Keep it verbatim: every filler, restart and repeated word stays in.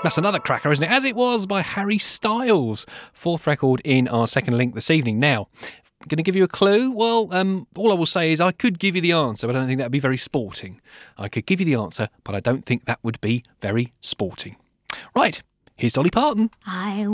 That's another cracker, isn't it? As It Was by Harry Styles. Fourth record in our second link this evening. Now, going to give you a clue? Well, um, all I will say is I could give you the answer, but I don't think that would be very sporting. I could give you the answer, but I don't think that would be very sporting. Right, here's Dolly Parton. I